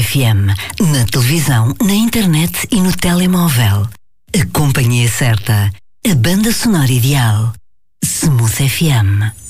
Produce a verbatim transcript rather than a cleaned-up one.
F M, na televisão, na internet e no telemóvel. A companhia certa, a banda sonora ideal. Smooth F M.